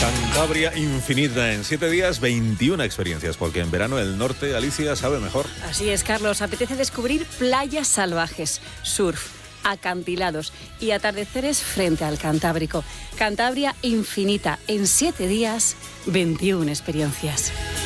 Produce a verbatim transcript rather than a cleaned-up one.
Cantabria infinita en siete días, veintiuna experiencias, porque en verano el norte, Alicia, sabe mejor. Así es, Carlos. Apetece descubrir playas salvajes, surf, acantilados y atardeceres frente al Cantábrico. Cantabria infinita en siete días, veintiuna experiencias.